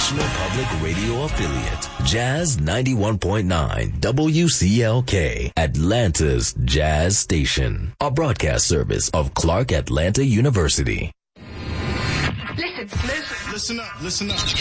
national public radio affiliate, Jazz 91.9 WCLK, Atlanta's Jazz Station, a broadcast service of Clark Atlanta University. Listen up.